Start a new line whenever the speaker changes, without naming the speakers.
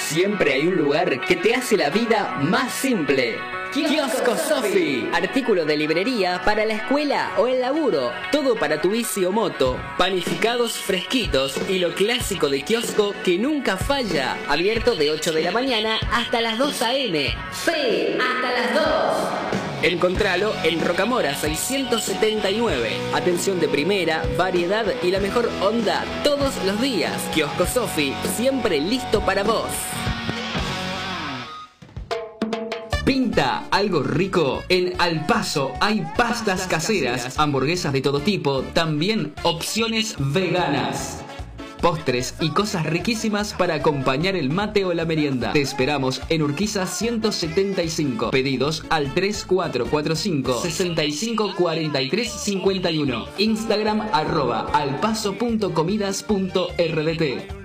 siempre hay un lugar que te hace la vida más simple. Kiosco Sofi. Artículo de librería para la escuela o el laburo. Todo para tu bici o moto. Panificados fresquitos y lo clásico de kiosco que nunca falla. Abierto de 8 de la mañana hasta las 2 a.m. Sí, hasta las 2. Encontralo en Rocamora 679. Atención de primera, variedad y la mejor onda todos los días. Kiosco Sofi, siempre listo para vos. Pinta algo rico. En Al Paso hay pastas caseras, hamburguesas de todo tipo, también opciones veganas, postres y cosas riquísimas para acompañar el mate o la merienda. Te esperamos en Urquiza 175. Pedidos al 3445 654351. Instagram @alpaso.comidas.rdt.